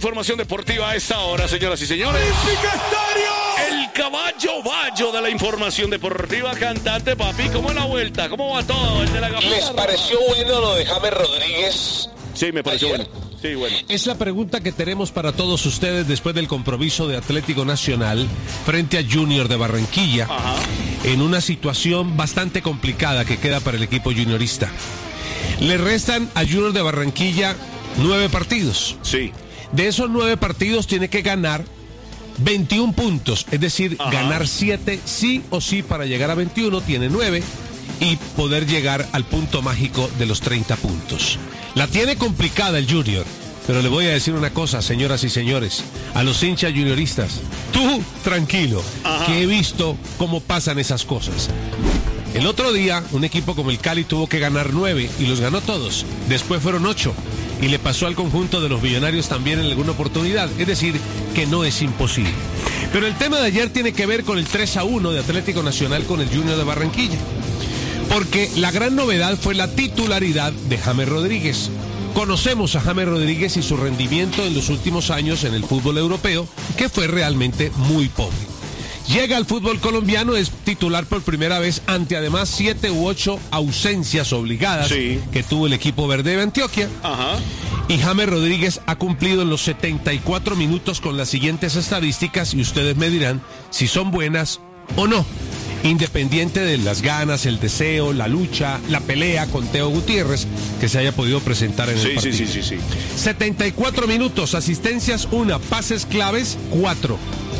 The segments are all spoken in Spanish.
información deportiva a esta hora, señoras y señores. El caballo bayo de la información deportiva, cantante, papi. ¿Cómo es la vuelta? ¿Cómo va todo? El de la gafeta. ¿Les pareció bueno lo de James Rodríguez? Sí, me pareció bueno. Sí, bueno. Es la pregunta que tenemos para todos ustedes después del compromiso de Atlético Nacional frente a Junior de Barranquilla. Ajá. En una situación bastante complicada que queda para el equipo juniorista. Le restan a Junior de Barranquilla 9 partidos. Sí. De esos 9 partidos tiene que ganar 21 puntos, es decir, Ajá. ganar 7 sí o sí para llegar a 21, tiene 9 y poder llegar al punto mágico de los 30 puntos. La tiene complicada el Junior, pero le voy a decir una cosa, señoras y señores, a los hinchas junioristas, tú tranquilo, Ajá. que he visto cómo pasan esas cosas. El otro día, un equipo como el Cali tuvo que ganar 9 y los ganó todos. Después fueron 8 y le pasó al conjunto de los Millonarios también en alguna oportunidad. Es decir, que no es imposible. Pero el tema de ayer tiene que ver con el 3-1 de Atlético Nacional con el Junior de Barranquilla. Porque la gran novedad fue la titularidad de James Rodríguez. Conocemos a James Rodríguez y su rendimiento en los últimos años en el fútbol europeo, que fue realmente muy pobre. Llega al fútbol colombiano, es titular por primera vez ante además 7 u 8 ausencias obligadas Sí. que tuvo el equipo verde de Antioquia. Ajá. Y James Rodríguez ha cumplido en los 74 minutos con las siguientes estadísticas y ustedes me dirán si son buenas o no. Independiente de las ganas, el deseo, la lucha, la pelea con Teo Gutiérrez que se haya podido presentar en el partido. Sí. 74 minutos, asistencias 1, pases claves 4.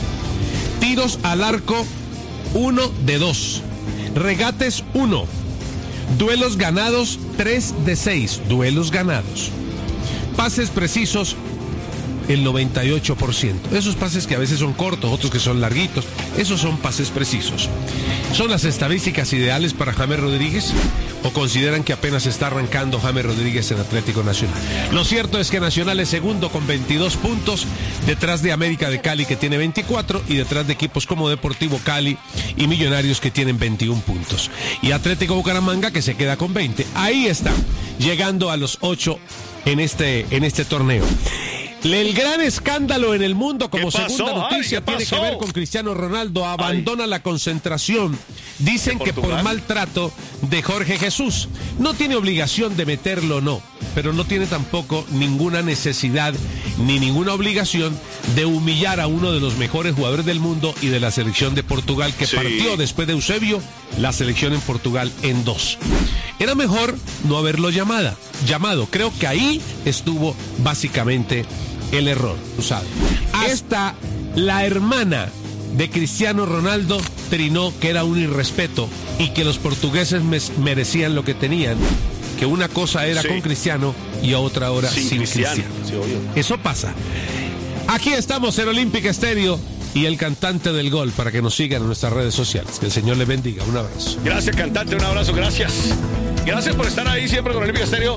Tiros al arco, 1 de 2. Regates, 1. Duelos ganados, 3 de 6. Duelos ganados. Pases precisos, el 98%. Esos pases que a veces son cortos, otros que son larguitos, esos son pases precisos. ¿Son las estadísticas ideales para James Rodríguez? ¿O consideran que apenas está arrancando James Rodríguez en Atlético Nacional? Lo cierto es que Nacional es segundo con 22 puntos, detrás de América de Cali que tiene 24 y detrás de equipos como Deportivo Cali y Millonarios que tienen 21 puntos. Y Atlético Bucaramanga que se queda con 20. Ahí está, llegando a los 8 en este torneo. El gran escándalo en el mundo como ¿Qué pasó? segunda noticia Ay, ¿qué tiene que pasó? ver con Cristiano Ronaldo. Abandona la concentración. Dicen ¿De que por Portugal? maltrato de Jorge Jesús. No tiene obligación de meterlo, no. Pero no tiene tampoco ninguna necesidad ni ninguna obligación de humillar a uno de los mejores jugadores del mundo y de la selección de Portugal que Sí. partió después de Eusebio la selección en Portugal en 2. Era mejor no haberlo llamado. Creo que ahí estuvo básicamente el error, tú sabes. Hasta la hermana de Cristiano Ronaldo trinó que era un irrespeto y que los portugueses merecían lo que tenían, que una cosa era Sí. con Cristiano y otra hora sin Cristiano. Sí, obvio. Eso pasa. Aquí estamos en Olímpica Estéreo y el cantante del gol para que nos sigan en nuestras redes sociales. Que el Señor le bendiga. Un abrazo. Gracias, cantante, un abrazo, gracias. Gracias por estar ahí siempre con Olímpica Estéreo.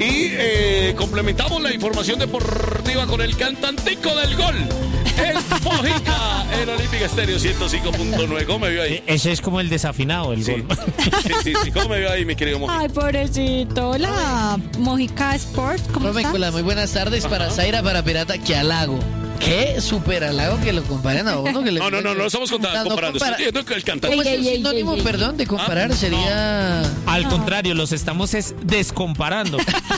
Y complementamos la información deportiva con el cantantico del gol, el Mojica, en Olímpica Estéreo 105.9. ¿Cómo me vio ahí? Ese es como el desafinado, el gol. Sí. ¿Cómo me vio ahí, mi querido Mojica? Ay, pobrecito. Hola, Mojica Sport, ¿cómo estás? Nicolás, muy buenas tardes para Zaira, para Pirata, que halago. ¿Qué? Super halago que lo comparen a uno. Que le... No estamos comparando. Estoy diciendo que el cantante. ¿Cómo es Ey, un sinónimo, ey. perdón, de comparar? Sería... Al contrario, los estamos descomparando.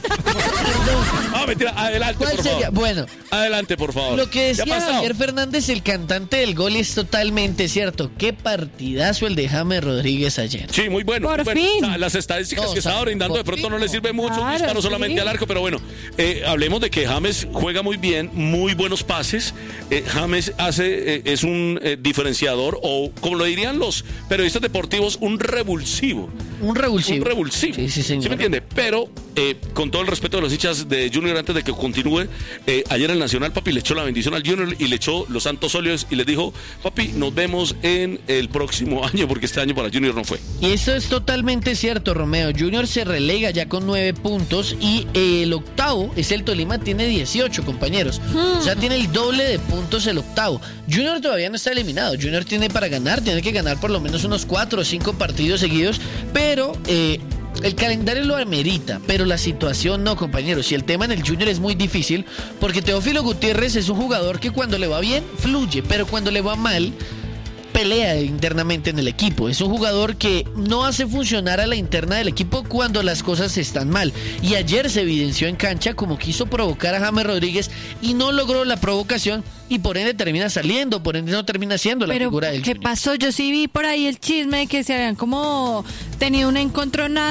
Mentira, adelante, ¿Cuál por sería? favor. Bueno, Adelante, por favor. lo que ¿Qué ha decía pasado? Javier Fernández, el cantante del gol, es totalmente cierto. Qué partidazo el de James Rodríguez ayer. Sí, muy bueno. Por muy bueno. fin. O sea, las estadísticas No, que o sea, estaba brindando de por pronto fin, no le sirve mucho, Claro, disparo sí. solamente al arco, pero bueno, hablemos de que James juega muy bien, muy buenos pases. James es un diferenciador, o como lo dirían los periodistas deportivos, un revulsivo. Un revulsivo. Un revulsivo. Sí, señor. ¿Sí me entiende? Pero, con todo el respeto de los hinchas de Junior, antes de que continúe, ayer el Nacional, papi, le echó la bendición al Junior y le echó los santos óleos y les dijo, papi, nos vemos en el próximo año, porque este año para Junior no fue. Y eso es totalmente cierto, Romeo. Junior se relega ya con 9 puntos y el octavo es el Tolima, tiene 18, compañeros. O sea, tiene el doble de puntos el octavo. Junior todavía no está eliminado. Junior tiene para ganar, tiene que ganar por lo menos unos 4 o 5 partidos seguidos, pero El calendario lo amerita, pero la situación no, compañeros. Y el tema en el Junior es muy difícil porque Teófilo Gutiérrez es un jugador que cuando le va bien, fluye, pero cuando le va mal, pelea internamente en el equipo. Es un jugador que no hace funcionar a la interna del equipo cuando las cosas están mal. Y ayer se evidenció en cancha como quiso provocar a James Rodríguez y no logró la provocación y por ende termina saliendo, por ende no termina siendo la Pero, figura del ¿qué Junior. pasó? Yo sí vi por ahí el chisme de que se habían como tenido un encontronazo